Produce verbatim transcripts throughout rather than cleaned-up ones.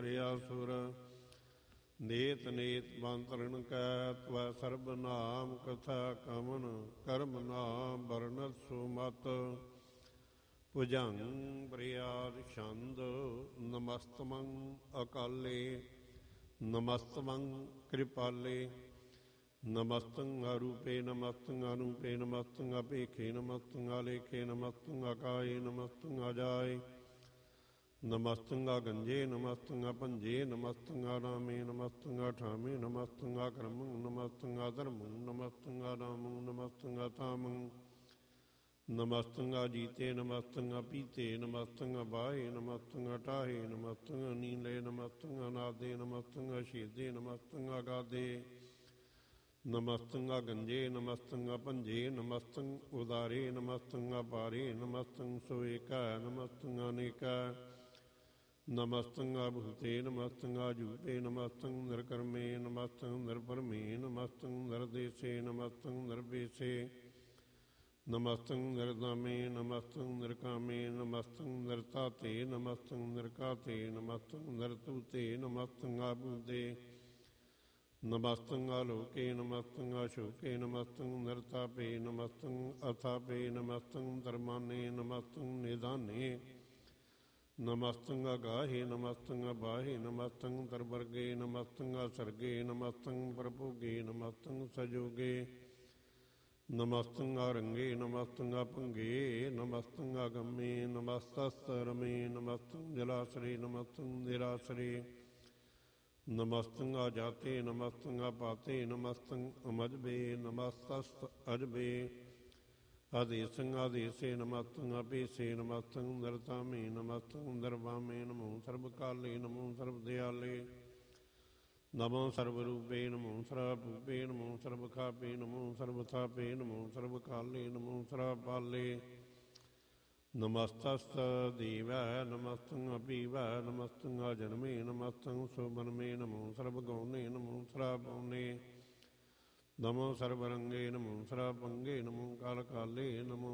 ਸੁਰ ਨੇਤ ਨੇਤ ਬੰਤਰਣ ਕੈ ਤਵੈ ਸਰਬ ਨਾਮ ਕਥਾ ਕਮਨ ਕਰਮ ਨਾਮ ਵਰਨਤ ਸੁਮਤ ਭੁਜੰਗ ਪ੍ਰਿਆਦ ਛੰਦ ਨਮਸਤਮੰ ਅਕਾਲੇ ਨਮਸਤਮੰ ਕਿਰਪਾਲੇ ਨਮਸਤੰ ਅਰੂਪੇ ਨਮਸਤੰ ਅਨੂਪੇ ਨਮਸਤੰ ਅਪੇਖੇ ਨਮਸਤੰ ਆਲੇਖੇ ਨਮਸਤੰ ਅਕਾਏ ਨਮਸਤੰ ਅਜਾਏ ਨਮਸਤੰ ਅਗੰਜੇ ਨਮਸਤੰ ਅਪੰਜੇ ਨਮਸਤੰ ਆਰਾਮੇ ਨਮਸਤੰ ਅਠਾਮੇ ਨਮਸਤੰ ਅਕਰਮੰ ਨਮਸਤੰ ਅਧਰਮੰ ਨਮਸਤੰ ਅਨਾਮੰ ਨਮਸਤੰ ਅਥਾਮੰ ਨਮਸਤੰ ਅਜੀਤੇ ਨਮਸਤੰ ਅਪੀਤੇ ਨਮਸਤੰ ਅਬਾਹੇ ਨਮਸਤੰ ਅਟਾਹੇ ਨਮਸਤੰ ਅਨੀਲੇ ਨਮਸਤੰ ਅਨਾਦੇ ਨਮਸਤੰ ਅਛੇਦੇ ਨਮਸਤੰ ਅਗਾਦੇ ਨਮਸਤੰ ਅਗੰਜੇ ਨਮਸਤੰ ਅਪੰਜੇ ਨਮਸਤੰ ਉਦਾਰੇ ਨਮਸਤੰ ਅਪਾਰੇ ਨਮਸਤੰ ਸੋਏਕਾ ਨਮਸਤੰ ਅਨੇਕਾ ਨਮਸਤੰ ਅਭੂਤੇ ਨਮਸਤੰ ਆਜੂਪੇ ਨਮਸਤੰ ਨਿਰਕਰਮੇ ਨਮਸਤੰ ਨਿਰਭਰਮੇ ਨਮਸਤੰ ਨਿਰਦੇਸੇ ਨਮਸਤੰ ਨਿਰਬੇਸੇ ਨਮਸਤੰ ਨਿਰਦਾਮੇ ਨਮਸਤੰ ਨਿਰਕਾਮੇ ਨਮਸਤੰ ਨਿਰਤਾਤੇ ਨਮਸਤੰ ਨਿਰਕਾਤੇ ਨਮਸਤੰ ਨਿਰਤੂਤੇ ਨਮਸਤੰ ਆਬੂਦੇ ਨਮਸਤੰ ਆਲੋਕੇ ਨਮਸਤੰ ਅਸ਼ੋਕੇ ਨਮਸਤੰ ਨਿਰਤਾਪੇ ਨਮਸਤੰ ਅਥਾਪੇ ਨਮਸਤੰ ਧਰਮਾਨੇ ਨਮਸਤੰ ਨਿਦਾਨੇ ਨਮਸਤੰ ਅਗਾਹੇ ਨਮਸਤੰ ਅਬਾਹੇ ਨਮਸਤੰ ਤਰਵਰਗੇ ਨਮਸਤੰ ਅਸਰਗੇ ਨਮਸਤੰ ਪ੍ਰਭੋਗੇ ਨਮਸਤੰ ਸਜੋਗੇ ਨਮਸਤੰ ਆਰੰਗੇ ਨਮਸਤੰ ਅਪੰਗੇ ਨਮਸਤੰ ਅਗੰਮੇ ਨਮਸਤਸਰਮੇ ਨਮਸਤੰ ਜਲਾਸਰੇ ਨਮਸਤੰ ਨਿਰਾਸਰੇ ਨਮਸਤੰ ਆਜਾਤੇ ਨਮਸਤੰ ਅਪਾਤੇ ਨਮਸਤੰ ਅਮਜਬੇ ਨਮਸਤਸਤ ਅਜਬੇ ਆਦੇਸੰ ਆਦੇਸੇ ਨਮਸਤੰ ਅਪੇਸੇ ਨਮਸਤੰ ਨਿਰਤਾਮੇ ਨਮਸਤੰ ਨਿਰਵਾਮੇ ਨਮੋ ਸਰਬ ਕਾਲੇ ਨਮੋ ਸਰਬ ਦਿਆਲੇ ਨਮੋ ਸਰਬ ਰੂਪੇ ਨਮੋ ਸਰਭੂਪੇ ਨਮੋ ਸਰਬ ਖਾਪੇ ਨਮੋ ਸਰਬ ਥਾਪੇ ਨਮੋ ਸਰਬ ਕਾਲੇ ਨਮੋ ਸਰਬ ਪਾਲੇ ਨਮਸਤਸਤ ਦੇਵੈ ਨਮਸਤੰ ਅਪੀਵੈ ਨਮਸਤੰ ਆਜਨਮੇ ਨਮਸਤੰ ਸੁਬਨਮੇ ਨਮੋ ਸਰਬ ਗੌਨੇ ਨਮੋ ਸਰਬ ਪੌਨੇ ਨਮੋ ਸਰਬ ਰੰਗੇ ਨਮੋ ਸਰਬ ਪੰਗੇ ਨਮੋ ਕਾਲ ਕਾਲੇ ਨਮੋ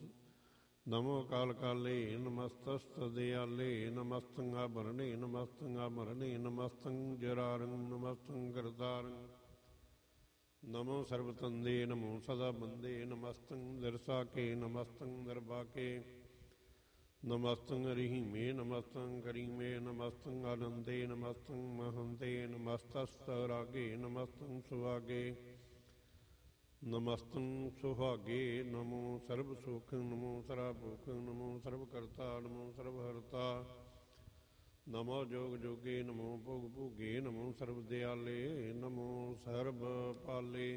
ਨਮੋ ਕਾਲ ਕਾਲੇ ਨਮਸਤਸਤ ਦਿਆਲੇ ਨਮਸਤੰ ਆਭਰਣੇ ਨਮਸਤੰ ਆਭਰਣੇ ਨਮਸਤੰ ਜਰਾਰੰ ਨਮਸਤੰ ਕਰਤਾਰੰ ਨਮੋ ਸਰਬ ਤੰਦੇ ਨਮੋ ਸਦਾ ਬੰਦੇ ਨਮਸਤੰ ਦਿਰਸਾਕੇ ਨਮਸਤੰ ਦਰਬਾਕੇ ਨਮਸਤੰ ਰਹੀਮੇ ਨਮਸਤੰ ਕਰੀਮੇ ਨਮਸਤੰ ਆਨੰਦੇ ਨਮਸਤੰ ਮਹੰਤੇ ਨਮਸਤਸਤ ਰਾਗੇ ਨਮਸਤੰ ਸੁਹਾਗੇ ਨਮਸਤੰ ਸੁਹਾਗੇ ਨਮੋ ਸਰਬ ਸੁਖ ਨਮੋ ਸਰਬ ਭੁਖ ਨਮੋ ਸਰਬ ਕਰਤਾ ਨਮੋ ਸਰਬ ਹਰਤਾ ਨਮੋ ਜੋਗ ਜੋਗੇ ਨਮੋ ਭੋਗ ਭੋਗੇ ਨਮੋ ਸਰਬ ਦਿਆਲੇ ਨਮੋ ਸਰਬ ਪਾਲੇ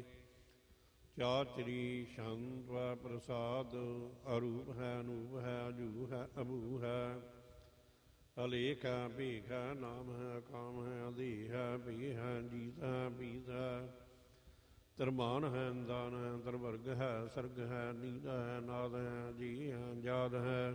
ਚਾਚਰੀ ਸ਼ੰਤ ਪ੍ਰਸਾਦ ਅਰੂਪ ਹੈ ਅਨੂਪ ਹੈ ਅਜੂ ਹੈ ਅਭੂ ਹੈ ਅਲੇਖ ਹੈ ਭੇਖ ਹੈ ਨਾਮ ਹੈ ਕਾਮ ਹੈ ਅਧੀ ਹੈ ਭੀ ਹੈ ਜੀਤ ਹੈ ਪੀਤ ਹੈ ਧਰਮਾਨ ਹੈ ਦਾਨ ਹੈ ਧਰਵਰਗ ਹੈ ਸਰਗ ਹੈ ਨੀਂਦ ਹੈ ਨਾਦ ਹੈ ਜੀ ਹੈ ਜਾਦ ਹੈ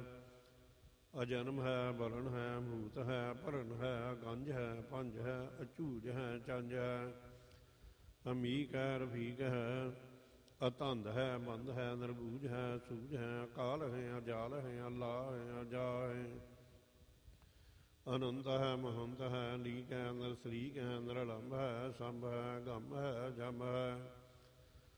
ਅਜਨਮ ਹੈ ਬਰਨ ਹੈ ਭੂਤ ਹੈ ਭਰਨ ਹੈ ਗੰਜ ਹੈ ਪੰਜ ਹੈ ਅਚੂਜ ਹੈ ਚੰਜ ਹੈ ਅਮੀਕ ਹੈ ਰਫੀਕ ਹੈ ਅਤੰਦ ਹੈ ਬੰਦ ਹੈ ਨਿਰਬੂਜ ਹੈ ਸੂਝ ਹੈ ਅਕਾਲ ਹੈ ਅਜਾਲ ਹੈ ਅੱਲਾ ਹੈ ਅਜਾ ਹੈ ਅਨੰਤ ਹੈ ਮਹੰਤ ਹੈ ਲੀਕ ਹੈ ਨਿਰਸਰੀਕ ਹੈ ਨਿਰਲੰਭ ਹੈ ਸੰਭ ਹੈ ਗੰਭ ਹੈ ਜੰਭ ਹੈ